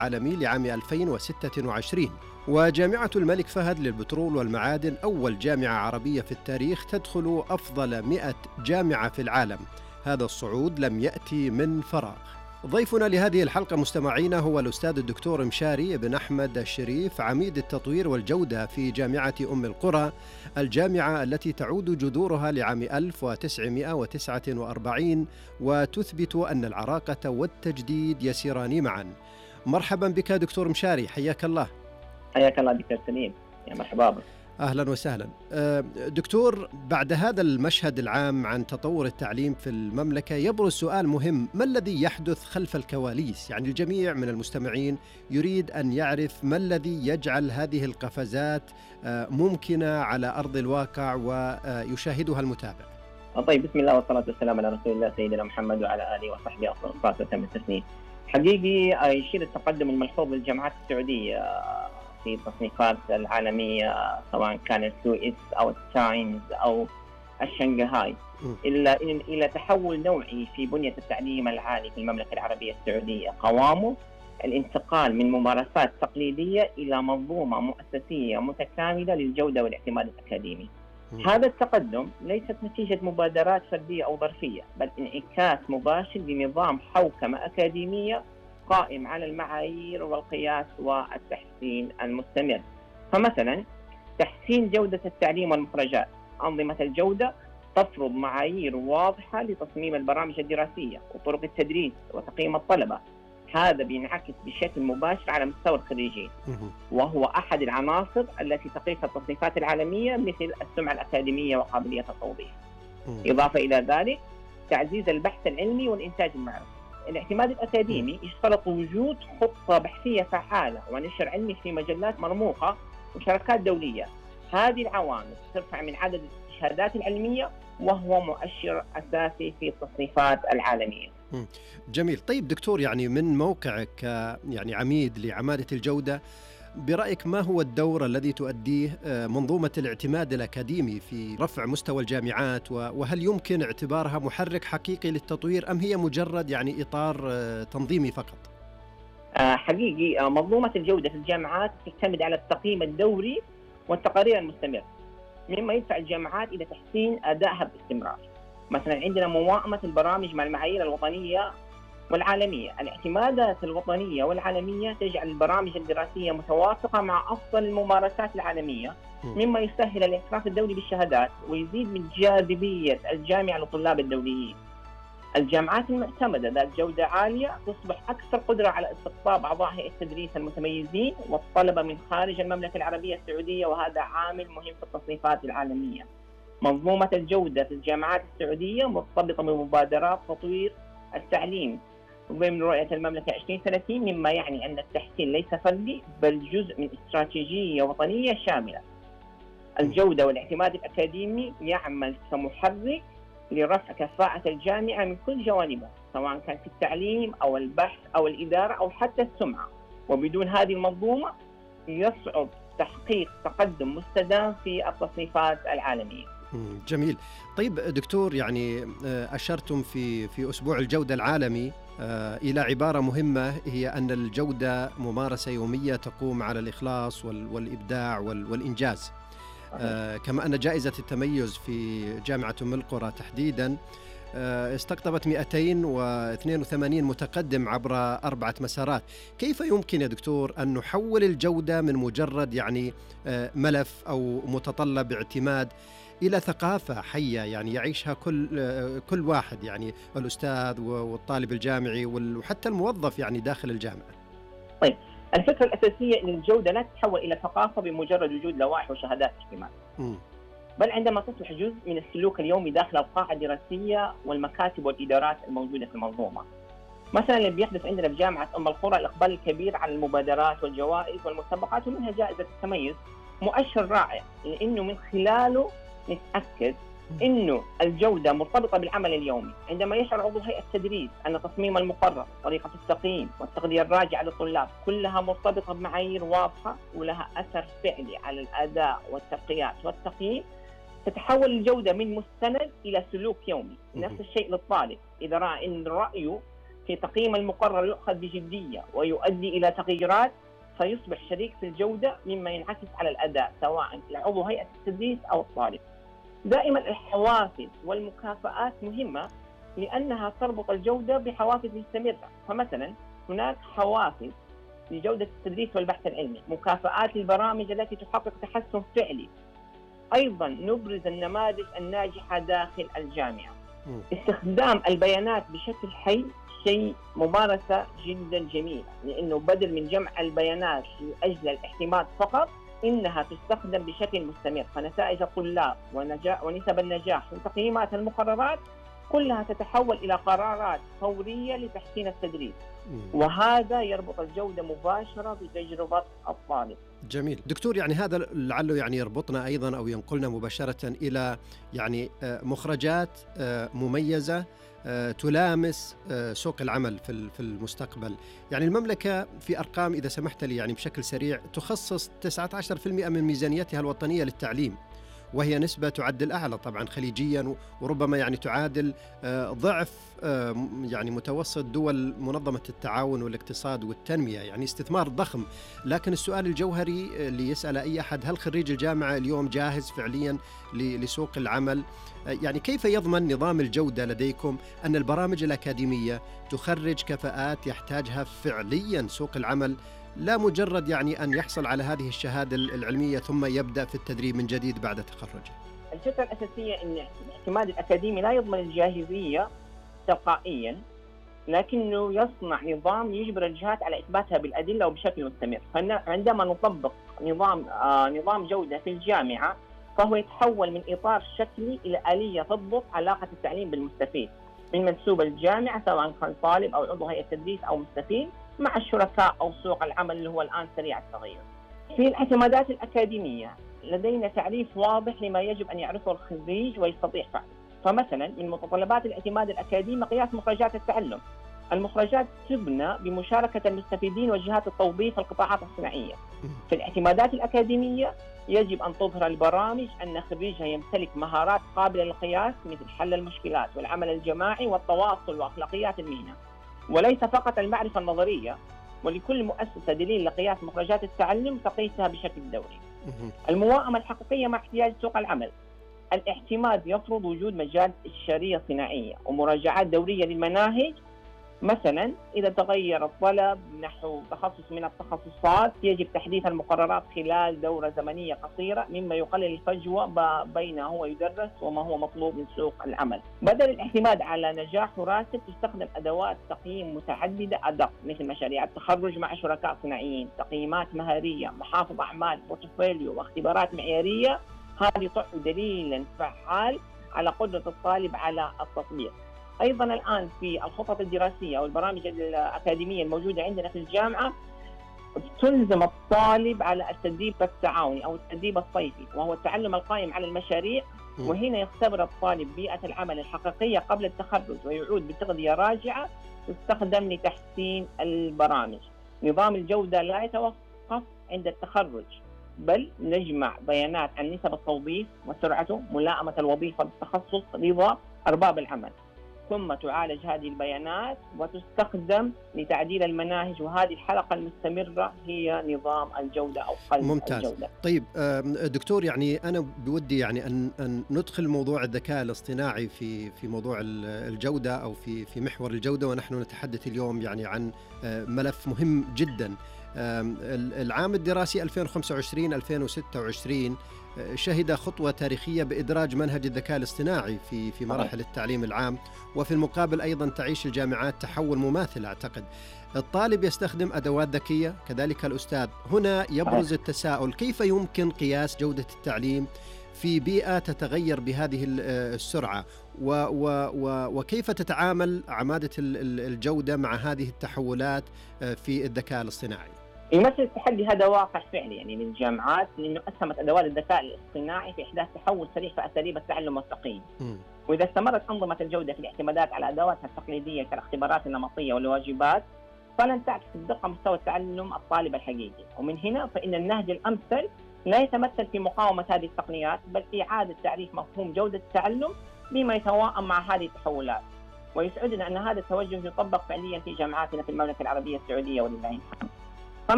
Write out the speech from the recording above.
العالمي لعام 2026. وجامعة الملك فهد للبترول والمعادن أول جامعة عربية في التاريخ تدخل أفضل 100 جامعة في العالم. هذا الصعود لم يأتي من فراغ. ضيفنا لهذه الحلقة مستمعينا هو الأستاذ الدكتور مشاري بن أحمد الشريف، عميد التطوير والجودة في جامعة أم القرى، الجامعة التي تعود جذورها لعام 1949 وتثبت أن العراقة والتجديد يسيران معا. مرحبا بك دكتور مشاري، حياك الله. حياك الله دكتور سليم، يا مرحبا بك. أهلا وسهلا. دكتور، بعد هذا المشهد العام عن تطور التعليم في المملكة يبرز سؤال مهم: ما الذي يحدث خلف الكواليس؟ يعني الجميع من المستمعين يريد أن يعرف ما الذي يجعل هذه القفزات ممكنة على أرض الواقع ويشاهدها المتابع. طيب، بسم الله والصلاة والسلام على رسول الله سيدنا محمد وعلى آله وصحبه أفضل الصلاة وتم التسليم. حقيقي يشير التقدم الملحوظ للجامعات السعودية في التصنيفات العالمية، سواء كان السويس أو التايمز أو الشنغهاي، إلى تحول نوعي في بنية التعليم العالي في المملكة العربية السعودية، قوامه الانتقال من ممارسات تقليدية إلى منظومة مؤسسية متكاملة للجودة والاعتماد الأكاديمي. هذا التقدم ليست نتيجة مبادرات فردية أو ظرفية، بل انعكاس مباشر لنظام حوكمة أكاديمية قائم على المعايير والقياس والتحسين المستمر. فمثلا تحسين جودة التعليم والمخرجات. أنظمة الجودة تفرض معايير واضحة لتصميم البرامج الدراسية وطرق التدريس وتقييم الطلبة. هذا بينعكس بشكل مباشر على مستوى الخريجين، وهو أحد العناصر التي تقيسها التصنيفات العالمية، مثل السمعة الأكاديمية وقابلية التوظيف. إضافة إلى ذلك تعزيز البحث العلمي والإنتاج المعرفي. الاعتماد الأكاديمي يشترط وجود خطة بحثية فعالة ونشر علمي في مجلات مرموقة وشركات دولية. هذه العوامل ترفع من عدد الاستشهادات العلمية، وهو مؤشر أساسي في التصنيفات العالمية. جميل. طيب دكتور، يعني من موقعك يعني عميد لعمادة الجودة، برأيك ما هو الدور الذي تؤديه منظومة الاعتماد الأكاديمي في رفع مستوى الجامعات، وهل يمكن اعتبارها محرك حقيقي للتطوير أم هي مجرد يعني إطار تنظيمي فقط؟ حقيقي منظومة الجودة في الجامعات تعتمد على التقييم الدوري والتقارير المستمرة، مما يدفع الجامعات إلى تحسين أدائها باستمرار. مثلا عندنا موائمة البرامج مع المعايير الوطنية والعالمية. الاعتمادات الوطنية والعالمية تجعل البرامج الدراسية متوافقة مع أفضل الممارسات العالمية، مما يسهل الاعتراف الدولي بالشهادات ويزيد من جاذبية الجامعة للطلاب الدوليين. الجامعات المعتمدة ذات جودة عالية تصبح أكثر قدرة على استقطاب أعضاء هيئة التدريس المتميزين والطلبة من خارج المملكة العربية السعودية، وهذا عامل مهم في التصنيفات العالمية. منظومة الجودة في الجامعات السعودية مرتبطة بمبادرات تطوير التعليم ضمن رؤية المملكة 2030، مما يعني أن التحسين ليس فردي بل جزء من استراتيجية وطنية شاملة. الجودة والاعتماد الأكاديمي يعمل كمحرك لرفع كفاءة الجامعة من كل جوانبها، سواء كان في التعليم أو البحث أو الإدارة أو حتى السمعة. وبدون هذه المنظومة يصعب تحقيق تقدم مستدام في التصنيفات العالمية. جميل. طيب دكتور، يعني أشرتم في أسبوع الجودة العالمي إلى عبارة مهمة، هي أن الجودة ممارسة يومية تقوم على الإخلاص والإبداع والإنجاز. كما أن جائزة التميز في جامعة أم القرى تحديدا استقطبت 282 متقدم عبر 4 مسارات. كيف يمكن يا دكتور أن نحول الجودة من مجرد يعني ملف أو متطلب اعتماد إلى ثقافة حية يعني يعيشها كل واحد، يعني الأستاذ والطالب الجامعي وحتى الموظف يعني داخل الجامعة؟ طيب، الفكرة الأساسية أن الجودة لا تتحول إلى ثقافة بمجرد وجود لوائح وشهادات اجتماعية، بل عندما تصبح جزء من السلوك اليومي داخل القاعة الدراسية والمكاتب والإدارات الموجودة في المنظومة. مثلا اللي بيحدث عندنا في جامعة أم القرى الإقبال الكبير على المبادرات والجوائز والمسابقات، ومنها جائزة التميز، مؤشر رائع لأنه من خلاله نتأكد إنه الجودة مرتبطة بالعمل اليومي. عندما يشعر عضو هيئة التدريس أن تصميم المقرر، طريقة التقييم والتغذية الراجعة للطلاب كلها مرتبطة بمعايير واضحة ولها أثر فعلي على الأداء والترقيات والتقييم، تتحول الجودة من مستند إلى سلوك يومي. نفس الشيء للطالب، إذا رأى إن رأيه في تقييم المقرر يؤخذ بجدية ويؤدي إلى تغييرات، فيصبح شريك في الجودة، مما ينعكس على الأداء سواء لعضو هيئة التدريس أو الطالب. دائما الحوافز والمكافآت مهمة لأنها تربط الجودة بحوافز مستمرة. فمثلا هناك حوافز لجودة التدريس والبحث العلمي، مكافآت للبرامج التي تحقق تحسن فعلي. أيضا نبرز النماذج الناجحة داخل الجامعة. استخدام البيانات بشكل حي شيء ممارسة جدا جميلة، لأنه بدل من جمع البيانات لأجل الاعتماد فقط، إنها تستخدم بشكل مستمر، فنتائج الطلاب ونسب النجاح وتقييمات المقررات كلها تتحول إلى قرارات فورية لتحسين التدريس، وهذا يربط الجودة مباشرة بتجربة الطالب. جميل دكتور، يعني هذا لعله يعني يربطنا أيضا أو ينقلنا مباشرة إلى يعني مخرجات مميزة تلامس سوق العمل في المستقبل. يعني المملكة في أرقام إذا سمحت لي يعني بشكل سريع تخصص 19% من ميزانيتها الوطنية للتعليم، وهي نسبة تعد الأعلى طبعا خليجيا، وربما يعني تعادل ضعف يعني متوسط دول منظمة التعاون والاقتصاد والتنمية، يعني استثمار ضخم. لكن السؤال الجوهري اللي يسأل أي أحد، هل خريج الجامعة اليوم جاهز فعليا لسوق العمل؟ يعني كيف يضمن نظام الجودة لديكم أن البرامج الأكاديمية تخرج كفاءات يحتاجها فعليا سوق العمل، لا مجرد يعني أن يحصل على هذه الشهادة العلمية ثم يبدأ في التدريب من جديد بعد تخرجه؟ الفكرة الأساسية أن الاعتماد الأكاديمي لا يضمن الجاهزية تلقائيا، لكنه يصنع نظام يجبر الجهات على إثباتها بالأدلة وبشكل مستمر. فعندما نطبق نظام جودة في الجامعة، فهو يتحول من إطار شكلي إلى آلية تضبط علاقة التعليم بالمستفيد من منسوب الجامعة، سواء كان طالب أو عضو هيئة تدريس أو مستفيد، مع الشركاء أو سوق العمل اللي هو الآن سريع التغير. في الاعتمادات الأكاديمية لدينا تعريف واضح لما يجب أن يعرفه الخريج ويستطيع فعله. فمثلا من متطلبات الاعتماد الأكاديمي قياس مخرجات التعلم. المخرجات تبنى بمشاركة المستفيدين وجهات التوظيف في القطاعات الصناعية. في الاعتمادات الأكاديمية يجب أن تظهر البرامج أن خريجها يمتلك مهارات قابلة للقياس، مثل حل المشكلات والعمل الجماعي والتواصل وأخلاقيات المهنة، وليس فقط المعرفة النظرية. ولكل مؤسسة دليل لقياس مخرجات التعلم تقيسها بشكل دوري. المواءمة الحقيقية مع احتياج سوق العمل. الاعتماد يفرض وجود مجال استشارية صناعية ومراجعات دورية للمناهج. مثلا إذا تغير الطلب نحو تخصص من التخصصات، يجب تحديث المقررات خلال دورة زمنية قصيرة، مما يقلل الفجوة بين هو يدرس وما هو مطلوب من سوق العمل. بدل الاعتماد على نجاح وراتب، تستخدم أدوات تقييم متعددة أدق، مثل مشاريع التخرج مع شركاء صناعيين، تقييمات مهارية، محافظ أعمال، بورتفوليو، واختبارات معيارية. هذه تعد دليلا فعال على قدرة الطالب على التطبيق. أيضا الآن في الخطط الدراسية والبرامج الأكاديمية الموجودة عندنا في الجامعة، تلزم الطالب على التدريب التعاوني أو التدريب الصيفي، وهو التعلم القائم على المشاريع. وهنا يختبر الطالب بيئة العمل الحقيقية قبل التخرج، ويعود بتغذية راجعة تستخدم لتحسين البرامج. نظام الجودة لا يتوقف عند التخرج، بل نجمع بيانات عن نسب التوظيف وسرعته، ملائمة الوظيفة بالتخصص، رضا أرباب العمل، ثم تعالج هذه البيانات وتستخدم لتعديل المناهج. وهذه الحلقة المستمرة هي نظام الجودة أو قلب ممتاز. الجودة. طيب دكتور، يعني أنا بودي يعني أن ندخل موضوع الذكاء الاصطناعي في موضوع الجودة أو في محور الجودة، ونحن نتحدث اليوم يعني عن ملف مهم جدا. العام الدراسي 2025-2026 شهد خطوة تاريخية بإدراج منهج الذكاء الاصطناعي في مراحل التعليم العام، وفي المقابل أيضا تعيش الجامعات تحول مماثل. أعتقد الطالب يستخدم أدوات ذكية، كذلك الأستاذ. هنا يبرز التساؤل: كيف يمكن قياس جودة التعليم في بيئة تتغير بهذه السرعة، وكيف تتعامل عمادة الجودة مع هذه التحولات في الذكاء الاصطناعي؟ يمثل التحدي هذا واقع فعلي يعني للجامعات، لأنه أسهمت أدوات الذكاء الاصطناعي في إحداث تحول سريع في أساليب التعلم والتقييم. وإذا استمرت أنظمة الجودة في الاعتمادات على أدواتها التقليدية كالاختبارات النمطية والواجبات، فلن تعكس الدقة مستوى التعلم الطالب الحقيقي. ومن هنا فإن النهج الأمثل لا يتمثل في مقاومة هذه التقنيات، بل في إعادة تعريف مفهوم جودة التعلم بما يتواءم مع هذه التحولات. ويسعدنا أن هذا التوجه يطبق فعليا في جامعاتنا في المملكة العربية السعودية ولله الحمد.